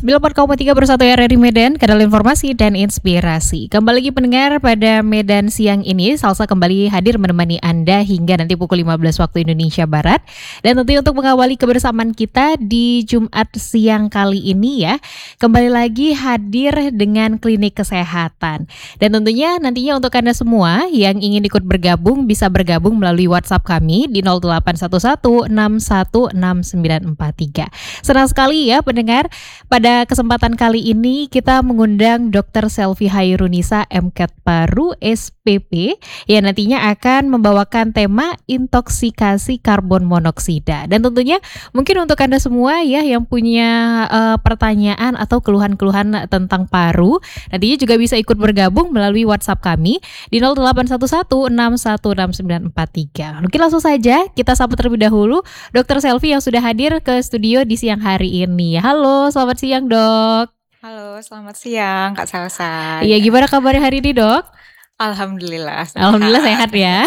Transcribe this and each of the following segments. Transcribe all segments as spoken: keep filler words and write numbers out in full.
sembilan puluh empat koma tiga Bersatu R R I Medan, kanal informasi dan inspirasi. Kembali lagi pendengar pada Medan siang ini, Salsa kembali hadir menemani Anda hingga nanti pukul lima belas waktu Indonesia Barat. Dan tentunya untuk mengawali kebersamaan kita di Jumat siang kali ini ya, kembali lagi hadir dengan klinik kesehatan. Dan tentunya nantinya untuk Anda semua yang ingin ikut bergabung bisa bergabung melalui WhatsApp kami di nol delapan satu satu enam satu enam sembilan empat tiga. Senang sekali ya pendengar. Pada kesempatan kali ini kita mengundang dokter Selvi Hairunisa M Ket Paru S P P yang nantinya akan membawakan tema intoksikasi karbon monoksida. Dan tentunya mungkin untuk Anda semua ya yang punya uh, pertanyaan atau keluhan-keluhan tentang paru, nantinya juga bisa ikut bergabung melalui WhatsApp kami di nol delapan satu satu enam satu enam sembilan empat tiga. Mungkin langsung saja kita sambut terlebih dahulu dokter Selvi yang sudah hadir ke studio di siang hari ini. Halo, selamat siang dok. Halo, selamat siang Kak Salsa. Iya, gimana kabarnya hari ini dok? Alhamdulillah sehat. Alhamdulillah sehat ya.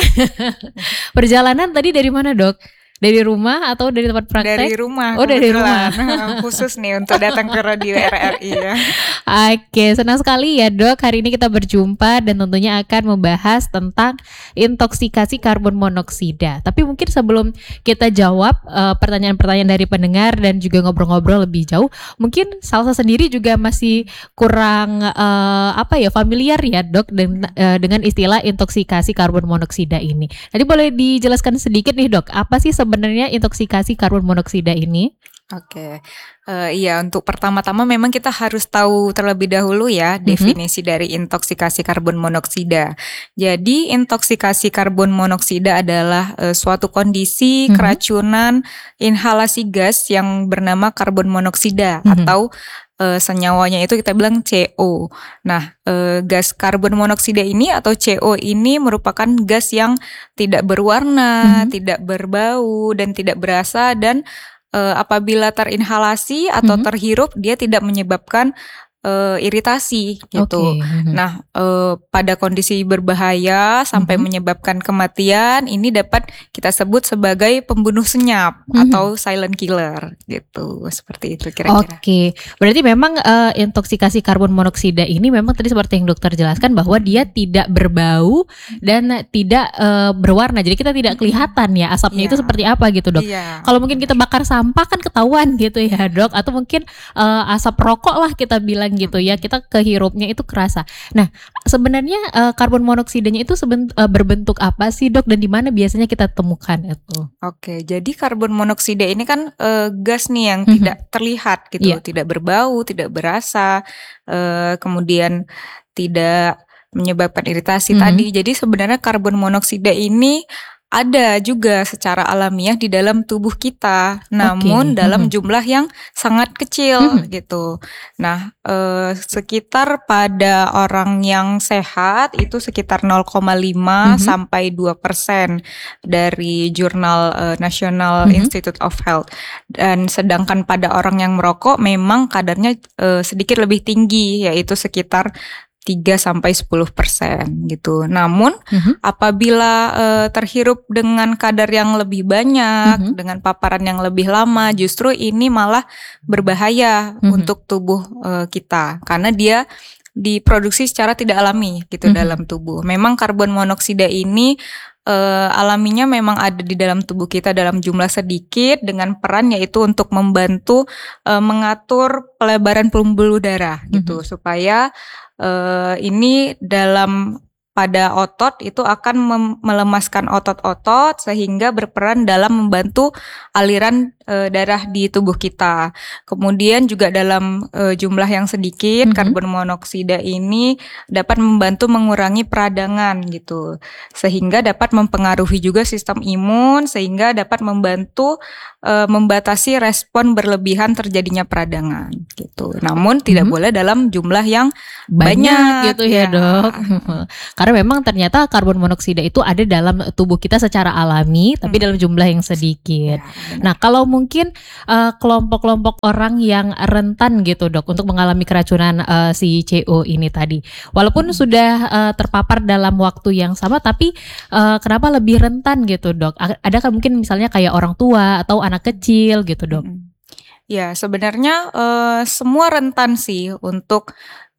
Perjalanan tadi dari mana dok? Dari rumah atau dari tempat praktek? Dari rumah. Oh dari rumah. Khusus nih untuk datang ke radio R R I ya. Oke, senang sekali ya dok. Hari ini kita berjumpa dan tentunya akan membahas tentang intoksikasi karbon monoksida. Tapi mungkin sebelum kita jawab uh, pertanyaan-pertanyaan dari pendengar dan juga ngobrol-ngobrol lebih jauh, mungkin Salsa sendiri juga masih kurang uh, apa ya familiar ya dok dengan, uh, dengan istilah intoksikasi karbon monoksida ini. Jadi boleh dijelaskan sedikit nih dok, apa sih sebenarnya intoksikasi karbon monoksida ini? Oke, uh, iya untuk pertama-tama memang kita harus tahu terlebih dahulu ya mm-hmm. definisi dari intoksikasi karbon monoksida. Jadi intoksikasi karbon monoksida adalah uh, suatu kondisi mm-hmm. keracunan inhalasi gas yang bernama karbon monoksida mm-hmm. atau Uh, senyawanya itu kita bilang C O. Nah, uh, gas karbon monoksida ini atau C O ini merupakan gas yang tidak berwarna, mm-hmm. tidak berbau dan tidak berasa dan uh, apabila terinhalasi atau mm-hmm. terhirup dia tidak menyebabkan Uh, iritasi gitu. Okay. Nah, uh, pada kondisi berbahaya sampai mm-hmm. menyebabkan kematian ini dapat kita sebut sebagai pembunuh senyap mm-hmm. atau silent killer gitu. Seperti itu kira-kira. Oke, okay. Berarti memang uh, intoksikasi karbon monoksida ini memang tadi seperti yang dokter jelaskan bahwa dia tidak berbau dan tidak uh, berwarna. Jadi kita tidak kelihatan ya asapnya yeah. itu seperti apa gitu dok. Yeah. Kalau mungkin kita bakar sampah kan ketahuan gitu ya dok. Atau mungkin uh, asap rokok lah kita bilang gitu ya, kita kehirupnya itu kerasa. Nah, sebenarnya uh, karbon monoksidanya itu seben, uh, berbentuk apa sih dok dan di mana biasanya kita temukan itu? Oke, jadi karbon monoksida ini kan uh, gas nih yang mm-hmm. tidak terlihat gitu, yeah. tidak berbau, tidak berasa, uh, kemudian tidak menyebabkan iritasi mm-hmm. tadi. Jadi sebenarnya karbon monoksida ini ada juga secara alamiah di dalam tubuh kita, namun okay. dalam mm-hmm. jumlah yang sangat kecil mm-hmm. gitu. Nah, eh, sekitar pada orang yang sehat itu sekitar nol koma lima mm-hmm. sampai dua persen dari Jurnal eh, National mm-hmm. Institute of Health. Dan sedangkan pada orang yang merokok memang kadarnya eh, sedikit lebih tinggi, yaitu sekitar tiga sampai sepuluh persen gitu. Namun uh-huh. apabila uh, terhirup dengan kadar yang lebih banyak, uh-huh. dengan paparan yang lebih lama, justru ini malah berbahaya uh-huh. untuk tubuh uh, kita karena dia diproduksi secara tidak alami gitu uh-huh. dalam tubuh. Memang karbon monoksida ini Uh, alaminya memang ada di dalam tubuh kita dalam jumlah sedikit dengan peran yaitu untuk membantu uh, mengatur pelebaran pembuluh darah gitu mm-hmm. supaya uh, ini dalam pada otot itu akan mem- melemaskan otot-otot sehingga berperan dalam membantu aliran e, darah di tubuh kita. Kemudian juga dalam e, jumlah yang sedikit mm-hmm. karbon monoksida ini dapat membantu mengurangi peradangan gitu. Sehingga dapat mempengaruhi juga sistem imun sehingga dapat membantu e, membatasi respon berlebihan terjadinya peradangan gitu. Namun mm-hmm. tidak boleh dalam jumlah yang banyak, banyak gitu ya, ya dok. Karena memang ternyata karbon monoksida itu ada dalam tubuh kita secara alami, tapi hmm. dalam jumlah yang sedikit. Ya, nah, kalau mungkin uh, kelompok-kelompok orang yang rentan gitu dok untuk mengalami keracunan uh, si C O ini tadi, walaupun hmm. sudah uh, terpapar dalam waktu yang sama, tapi uh, kenapa lebih rentan gitu dok? Adakah mungkin misalnya kayak orang tua atau anak kecil gitu dok? Hmm. Ya, sebenarnya, eee, semua rentan sih untuk,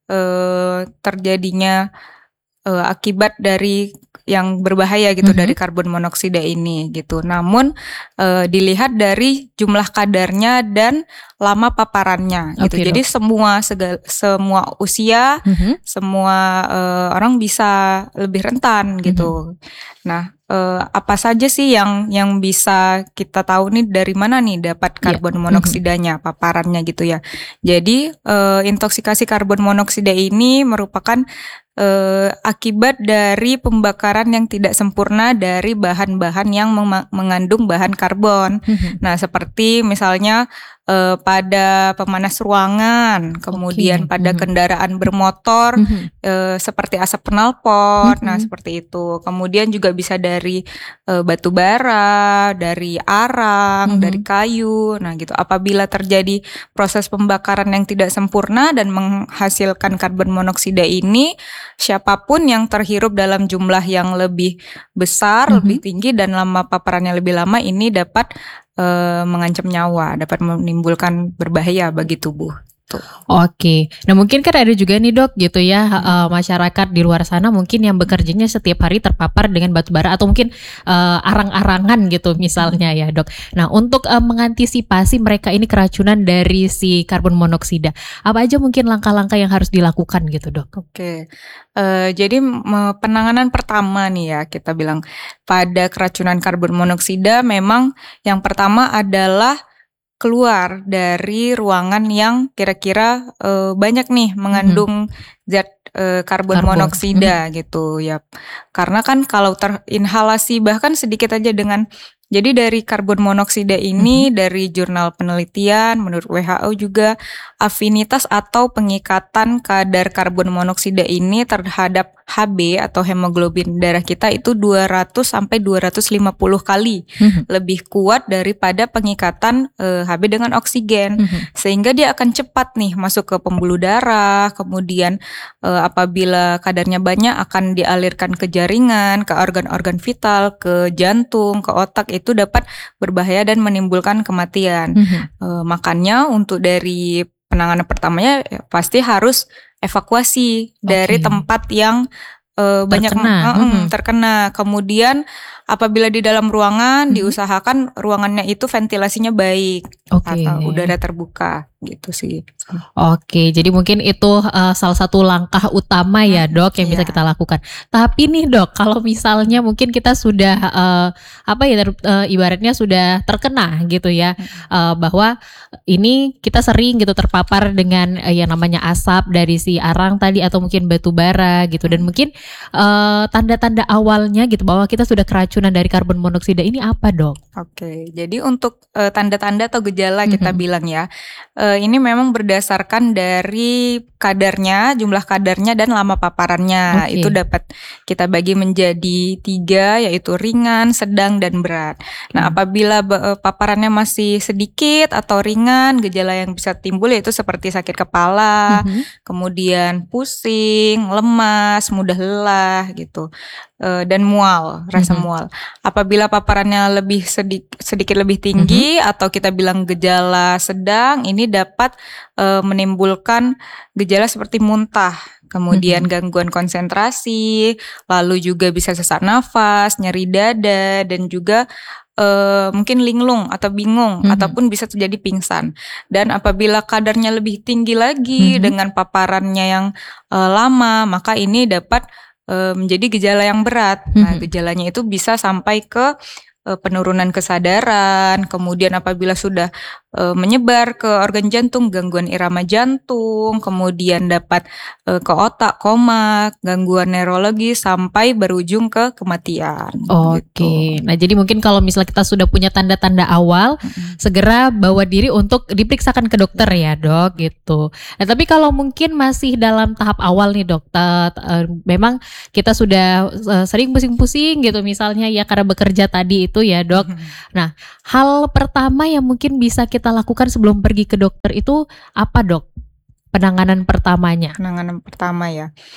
eee, terjadinya, eee, akibat dari yang berbahaya gitu dari Mhm. karbon monoksida ini gitu. Namun, eee, dilihat dari jumlah kadarnya dan lama paparannya gitu. Oke, Jadi Dok. semua segal semua usia, Mhm. semua, eee, orang bisa lebih rentan Mhm. gitu. Nah, eee, apa saja sih yang yang bisa kita tahu nih dari mana nih dapat Iya. karbon Mhm. monoksidanya, paparannya gitu ya. Jadi, eee, intoksikasi karbon monoksida ini merupakan, eee, akibat dari pembakaran yang tidak sempurna dari bahan-bahan yang mema mengandung bahan karbon. Mhm. Nah, seperti misalnya, eee, pada pemanas ruangan, kemudian Oke. pada Mhm. kendaraan bermotor, Mhm. eee, seperti asap knalpot, nah Mhm. seperti itu. Kemudian juga bisa dari, eee, batu bara, dari arang, dari Mhm. kayu, nah gitu. Apabila terjadi proses pembakaran yang tidak sempurna dan menghasilkan karbon monoksida ini, siapapun yang terhirup dalam jumlah yang lebih besar, lebih Mhm. tinggi dan lama paparannya lebih lama ini dapat, eee, mengancam nyawa, dapat menimbulkan berbahaya bagi tubuh, tuh. Oke. Nah, mungkin kan ada juga nih, Dok, gitu ya, Mhm. heeh, masyarakat di luar sana mungkin yang bekerjanya setiap hari terpapar dengan batu bara atau mungkin, eee, arang-arangan gitu Mhm. misalnya ya, Dok. Nah, untuk, eee, mengantisipasi mereka ini keracunan dari si karbon monoksida, apa aja mungkin langkah-langkah yang harus dilakukan gitu, Dok? Oke, eee, jadi me penanganan pertama nih ya kita bilang, pada keracunan karbon monoksida memang yang pertama adalah keluar dari ruangan yang kira-kira, eee, banyak nih Mhm. mengandung zat, eee, karbon Karbon. Mhm. monoksida gitu ya. Karena kan kalau terinhalasi bahkan sedikit aja dengan jadi dari karbon monoksida Mhm. ini dari jurnal penelitian menurut W H O juga afinitas atau pengikatan kadar karbon monoksida ini terhadap H B atau hemoglobin darah kita itu dua ratus sampai dua ratus lima puluh kali Mhm. lebih kuat daripada pengikatan, eee, H B dengan oksigen. Mhm. Sehingga dia akan cepat nih masuk ke pembuluh darah, kemudian, eee, apabila kadarnya banyak akan dialirkan ke jaringan, ke organ-organ vital, ke jantung, ke otak, itu dapat berbahaya dan menimbulkan kematian. Mhm. Eee, makanya untuk dari penanganan pertamanya ya pasti harus evakuasi dari Oke. tempat yang, eee, banyak Terkena. mhm, Mhm. terkena. Kemudian apabila di dalam ruangan Mhm. diusahakan ruangannya itu ventilasinya baik Oke. atau udara terbuka, gitu sih. Oke, jadi mungkin itu, eee, salah satu langkah utama ya, Mhm, Dok, yang bisa iya. kita lakukan. Tapi nih, Dok, kalau misalnya mungkin kita sudah, eee, apa ya, ter eee, ibaratnya sudah terkena gitu ya, Mhm. eee, bahwa ini kita sering gitu terpapar dengan, eee, yang namanya asap dari si arang tadi atau mungkin batu bara gitu dan Mhm. mungkin, eee, tanda-tanda awalnya gitu bahwa kita sudah keracunan dari karbon monoksida ini apa, Dok? Oke, jadi untuk, eee, tanda-tanda atau gejala kita Mhm. bilang ya, eee, ini memang berdasarkan dari kadarnya, jumlah kadarnya dan lama paparannya. Itu Oke. dapat kita bagi menjadi tiga yaitu ringan, sedang, dan berat. Nah, Mhm. apabila be eee, paparannya masih sedikit atau ringan, gejala yang bisa timbul yaitu seperti sakit kepala, Mhm. kemudian pusing, lemas, mudah lelah gitu, eee, dan mual, rasa Mhm. mual. Apabila paparannya lebih sedik sedikit lebih Mhm. tinggi atau kita bilang gejala sedang, ini dapat, eee, menimbulkan gejala seperti muntah, kemudian Mhm. gangguan konsentrasi, lalu juga bisa sesak nafas, nyeri dada, dan juga, eee, mungkin linglung atau bingung Mhm. ataupun bisa terjadi pingsan. Dan apabila kadarnya lebih tinggi lagi Mhm. dengan paparannya yang, eee, lama, maka ini dapat, eee, menjadi gejala yang berat. Nah, Mhm. gejalanya itu bisa sampai ke, eee, penurunan kesadaran, kemudian apabila sudah, eee, menyebar ke organ jantung, gangguan irama jantung, kemudian dapat, eee, ke otak, koma, gangguan neurologis, sampai berujung ke kematian, gitu. Oke. Nah, jadi mungkin kalau misalnya kita sudah punya tanda-tanda awal, Mhm. segera bawa diri untuk diperiksakan ke dokter ya, Dok, gitu. Nah, tapi kalau mungkin masih dalam tahap awal nih, Dok, tet eee, memang kita sudah, eee, sering pusing-pusing gitu misalnya ya karena bekerja tadi itu ya, Dok. Mhm. Nah, hal pertama yang mungkin bisa kita lakukan sebelum pergi ke dokter itu apa, Dok? Penanganan pertamanya? Penanganan pertama ya.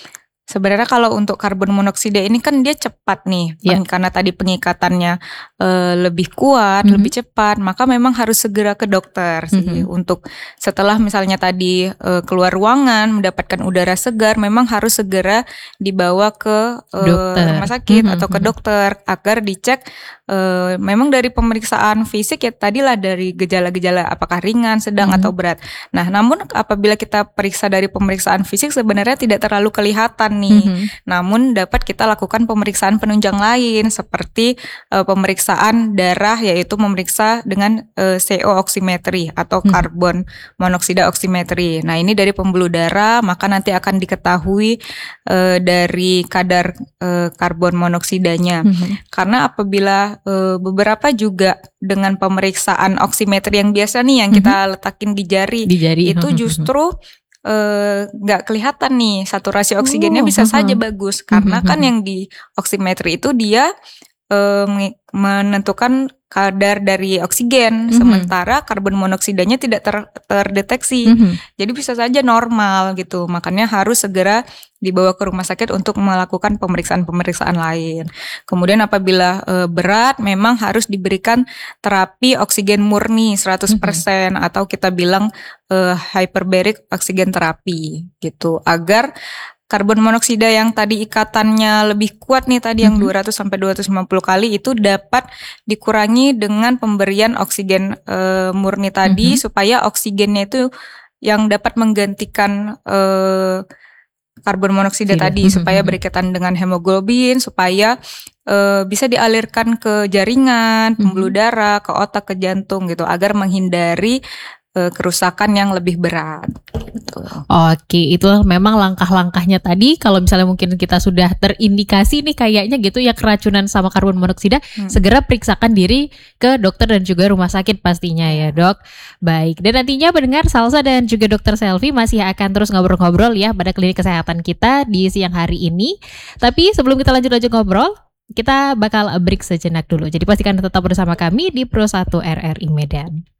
Sebenarnya kalau untuk karbon monoksida ini kan dia cepat nih, Ya. peng- karena tadi pengikatannya eh, lebih kuat, Mhm. lebih cepat, maka memang harus segera ke dokter sih. Mhm. Untuk setelah misalnya tadi eh, keluar ruangan mendapatkan udara segar, memang harus segera dibawa ke eh, Dokter. rumah sakit Mhm, atau ke mhm. dokter agar dicek. eh, memang dari pemeriksaan fisik ya tadilah dari gejala-gejala apakah ringan, sedang Mhm. atau berat. Nah, namun apabila kita periksa dari pemeriksaan fisik sebenarnya tidak terlalu kelihatan nih. Mhm. Namun dapat kita lakukan pemeriksaan penunjang lain seperti eh, pemeriksaan darah, yaitu memeriksa dengan eh, C O oximetry atau Mhm. karbon monoksida oximetry. Nah, ini dari pembuluh darah, maka nanti akan diketahui eh, dari kadar eh, karbon monoksidanya. Mhm. Karena apabila eh, beberapa juga dengan pemeriksaan oximetry yang biasa nih yang kita letakin di jari, Di jari. itu Mhm, mhm. justru eh, nggak kelihatan nih saturasi oksigennya, Oh, bisa saja mhm. bagus karena kan Mhm. yang di oximetry itu dia eh, mengi- menentukan kadar dari oksigen, Mhm. sementara karbon monoksidanya tidak ter- terdeteksi. Mhm. Jadi bisa saja normal gitu. Makanya harus segera dibawa ke rumah sakit untuk melakukan pemeriksaan-pemeriksaan lain. Kemudian apabila eh, berat, memang harus diberikan terapi oksigen murni seratus persen atau kita bilang eh, hyperbaric oksigen terapi gitu, agar karbon monoksida yang tadi ikatannya lebih kuat nih tadi yang Mhm. dua ratus sampai dua ratus lima puluh kali itu dapat dikurangi dengan pemberian oksigen eh, murni tadi, Mhm. supaya oksigennya itu yang dapat menggantikan eh, karbon monoksida Sida. tadi, Mhm, supaya mhm. berikatan dengan hemoglobin, supaya eh, bisa dialirkan ke jaringan, pembuluh Mhm. darah, ke otak, ke jantung gitu, agar menghindari eh, kerusakan yang lebih berat. Gitu. Oke, itu memang langkah-langkahnya tadi. Kalau misalnya mungkin kita sudah terindikasi nih kayaknya gitu ya keracunan sama karbon monoksida, Hmm. segera periksakan diri ke dokter dan juga rumah sakit pastinya ya dok. Baik, dan nantinya pendengar Salsa dan juga dokter Selvi masih akan terus ngobrol-ngobrol ya pada klinik kesehatan kita di siang hari ini. Tapi sebelum kita lanjut-lanjut ngobrol, kita bakal break sejenak dulu. Jadi pastikan tetap bersama kami di Pro satu R R I Medan.